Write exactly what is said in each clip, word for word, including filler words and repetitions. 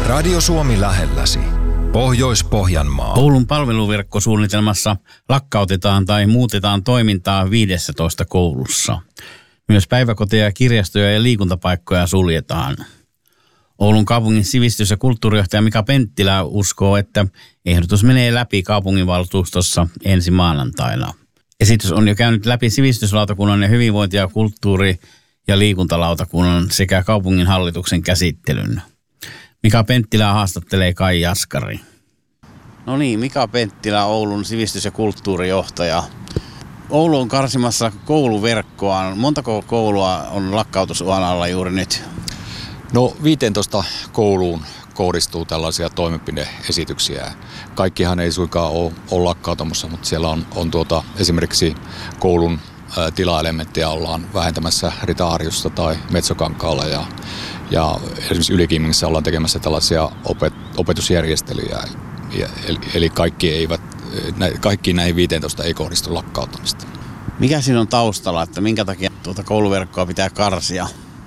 Radio Suomi lähelläsi. Pohjois-Pohjanmaa. Oulun palveluverkkosuunnitelmassa lakkautetaan tai muutetaan toimintaa viidessätoista koulussa. Myös päiväkoteja, kirjastoja ja liikuntapaikkoja suljetaan. Oulun kaupungin sivistys- ja kulttuurijohtaja Mika Penttilä uskoo, että ehdotus menee läpi kaupunginvaltuustossa ensi maanantaina. Esitys on jo käynyt läpi sivistyslautakunnan ja hyvinvointi- ja kulttuuri- ja liikuntalautakunnan sekä kaupungin hallituksen käsittelyn. Mika Penttilä haastattelee Kai Jaskari. No niin, Mika Penttilä, Oulun sivistys- ja kulttuurijohtaja. Oulu on karsimassa kouluverkkoaan. Montako koulua on lakkautusuhan alla juuri nyt? No viiteentoista kouluun kohdistuu tällaisia toimenpide-esityksiä. Kaikkihan ei suinkaan ole, ole lakkautamassa, mutta siellä on, on tuota, esimerkiksi koulun ä, tilaelementtejä ollaan vähentämässä Rita-Harjussa tai Metsokankaalla ja, ja esimerkiksi Ylikiimingissä ollaan tekemässä tällaisia opet, opetusjärjestelyjä. Ja, eli, eli kaikki eivät, nä, kaikkiin näihin viiteentoista ei kohdistu lakkautamista. Mikä siinä on taustalla, että minkä takia tuota kouluverkkoa pitää karsia?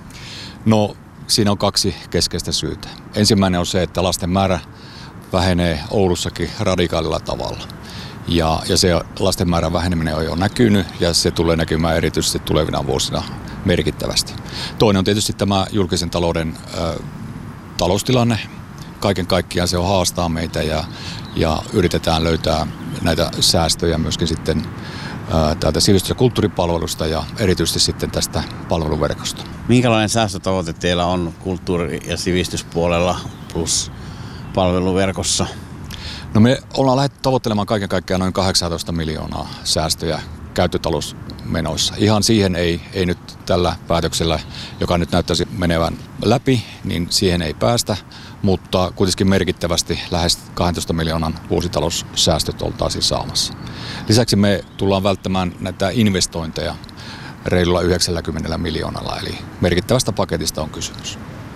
No siinä on kaksi keskeistä syytä. Ensimmäinen on se, että lasten määrä vähenee Oulussakin radikaalilla tavalla. Ja, ja se lasten määrän väheneminen on jo näkynyt ja se tulee näkymään erityisesti tulevina vuosina merkittävästi. Toinen on tietysti tämä julkisen talouden ö, taloustilanne. Kaiken kaikkiaan se on haastaa meitä ja, ja yritetään löytää näitä säästöjä myöskin sitten ää, täältä sivistys- ja kulttuuripalvelusta ja erityisesti sitten tästä palveluverkosta. Minkälainen säästötavoite teillä on kulttuuri- ja sivistyspuolella plus palveluverkossa? No me ollaan lähdetty tavoittelemaan kaiken kaikkiaan noin kahdeksantoista miljoonaa säästöjä käyttötalousmenoissa. Ihan siihen ei, ei nyt tällä päätöksellä, joka nyt näyttäisi menevän läpi, niin siihen ei päästä, mutta kuitenkin merkittävästi lähes kahdentoista miljoonan vuositaloussäästöt oltaisiin saamassa. Lisäksi me tullaan välttämään näitä investointeja reilulla yhdeksänkymmentä miljoonalla, eli merkittävästä paketista on kysymys.